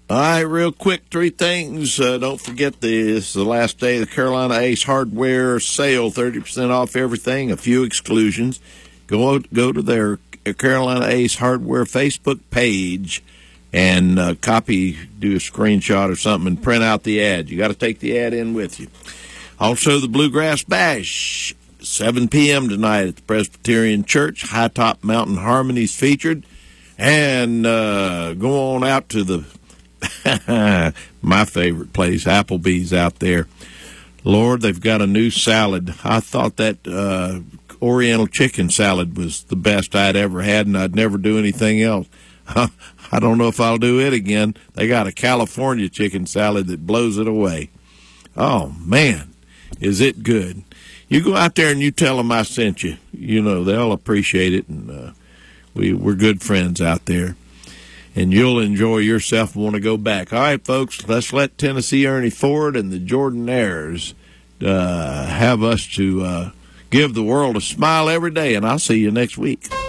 All right, real quick, three things. Don't forget this is the last day of the Carolina Ace Hardware sale, 30% off everything, a few exclusions. Go to their Carolina Ace Hardware Facebook page and do a screenshot or something and print out the ad. You got to take the ad in with you. Also, the Bluegrass Bash, 7 p.m. tonight at the Presbyterian Church. High Top Mountain Harmonies featured. And go on out to the my favorite place, Applebee's out there. Lord, they've got a new salad. I thought that Oriental chicken salad was the best I'd ever had, and I'd never do anything else. I don't know if I'll do it again. They got a California chicken salad that blows it away. Oh, man, is it good. You go out there and you tell them I sent you. You know, they'll appreciate it, and we're good friends out there. And you'll enjoy yourself and want to go back. All right, folks, let's let Tennessee Ernie Ford and the Jordanaires have us to give the world a smile every day, and I'll see you next week.